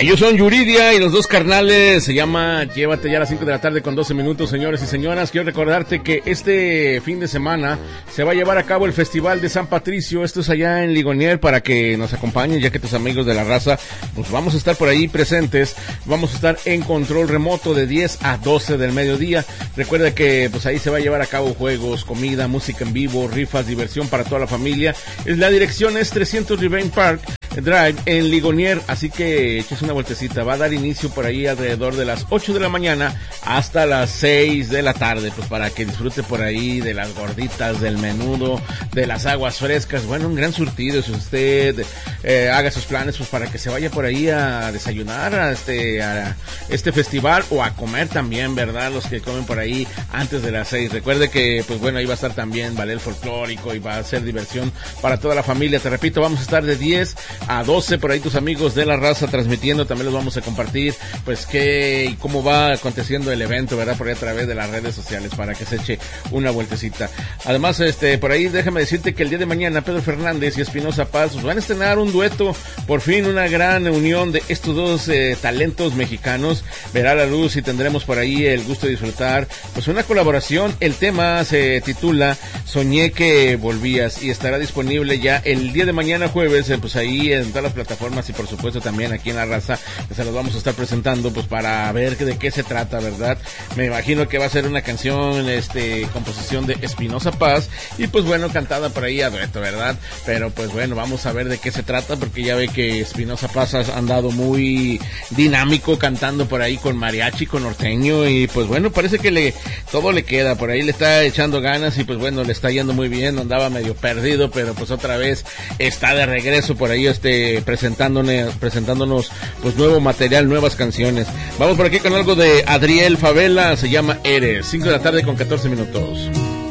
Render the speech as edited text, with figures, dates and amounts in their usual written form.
Ellos son Yuridia y los dos carnales, se llama Llévate ya a las 5 de la tarde con 12 minutos, señores y señoras. Quiero recordarte que este fin de semana se va a llevar a cabo el Festival de San Patricio. Esto es allá en Ligonier, para que nos acompañen, ya que tus amigos de la raza, pues vamos a estar por ahí presentes. Vamos a estar en control remoto de 10 a 12 del mediodía. Recuerda que pues ahí se va a llevar a cabo juegos, comida, música en vivo, rifas, diversión para toda la familia. La dirección es 300 Rivain Park Drive en Ligonier, así que eches una vueltecita. Va a dar inicio por ahí alrededor de las 8 de la mañana hasta las 6 de la tarde, pues para que disfrute por ahí de las gorditas, del menudo, de las aguas frescas. Bueno, un gran surtido. Si usted haga sus planes, pues para que se vaya por ahí a desayunar a este festival, o a comer también, ¿verdad? Los que comen por ahí antes de las 6. Recuerde que, pues bueno, ahí va a estar también ballet folclórico y va a ser diversión para toda la familia. Te repito, vamos a estar de 10 a 12, por ahí tus amigos de la raza transmitiendo. También los vamos a compartir, pues qué y cómo va aconteciendo el evento, ¿verdad? Por ahí a través de las redes sociales, para que se eche una vueltecita. Además, por ahí déjame decirte que el día de mañana Pedro Fernández y Espinosa Paz pues van a estrenar un dueto, por fin una gran unión de estos dos talentos mexicanos. Verá la luz y tendremos por ahí el gusto de disfrutar pues una colaboración. El tema se titula Soñé que volvías y estará disponible ya el día de mañana jueves, pues ahí en todas las plataformas, y por supuesto también aquí en la raza, que se los vamos a estar presentando pues para ver de qué se trata, ¿verdad? Me imagino que va a ser una canción, composición de Espinosa Paz, y pues bueno, cantada por ahí a dueto, ¿verdad? Pero pues bueno, vamos a ver de qué se trata, porque ya ve que Espinosa Paz ha andado muy dinámico cantando por ahí con mariachi, con norteño, y pues bueno, parece que todo le queda, por ahí le está echando ganas, y pues bueno, le está yendo muy bien. Andaba medio perdido, pero pues otra vez está de regreso por ahí presentándonos pues nuevo material, nuevas canciones. Vamos por aquí con algo de Adriel Favela, se llama Eres. 5 de la tarde con 14 minutos.